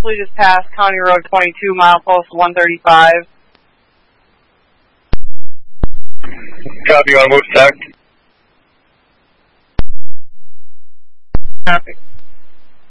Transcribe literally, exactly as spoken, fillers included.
actually just passed County Road twenty-two, milepost one thirty-five. Copy, you want to move stack? Copy.